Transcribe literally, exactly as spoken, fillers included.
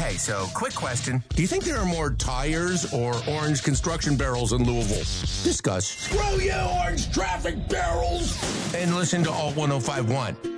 Hey, so quick question. Do you think there are more tires or orange construction barrels in Louisville? Discuss. Screw you, orange traffic barrels! And listen to Alt one oh five point one.